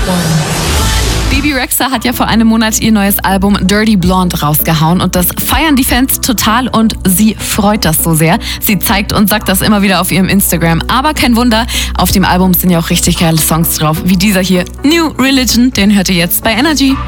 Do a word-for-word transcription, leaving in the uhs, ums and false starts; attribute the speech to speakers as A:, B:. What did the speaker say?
A: Bebe Rexha hat ja vor einem Monat ihr neues Album Dirty Blonde rausgehauen und das feiern die Fans total und sie freut das so sehr. Sie zeigt und sagt das immer wieder auf ihrem Instagram. Aber kein Wunder, auf dem Album sind ja auch richtig geile Songs drauf, wie dieser hier, New Religion, den hört ihr jetzt bei Energy.